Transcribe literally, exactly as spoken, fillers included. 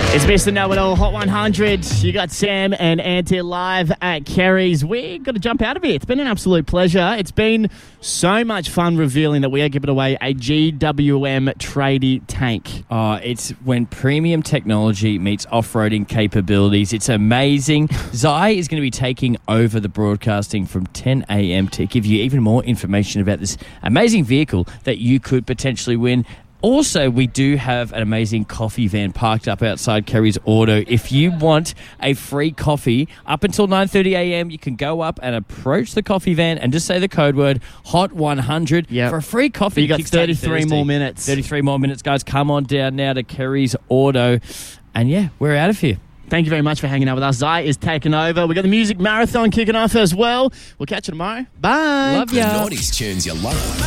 It's Mister Know-It-All Hot one hundred. You got Sam and Auntie live at Kerry's. We've got to jump out of here. It's been an absolute pleasure. It's been so much fun revealing that we are giving away a G W M tradie tank. Oh, it's when premium technology meets off-roading capabilities. It's amazing. Zai is going to be taking over the broadcasting from ten a.m. to give you even more information about this amazing vehicle that you could potentially win. Also, we do have an amazing coffee van parked up outside Kerry's Auto. If you want a free coffee, up until nine thirty a.m, you can go up and approach the coffee van and just say the code word hot one hundred yep. for a free coffee. You got thirty-three more minutes. thirty-three more minutes, guys. Come on down now to Kerry's Auto. And yeah, we're out of here. Thank you very much for hanging out with us. Zai is taking over. We've got the music marathon kicking off as well. We'll catch you tomorrow. Bye. Love ya. The Naughties tunes you love.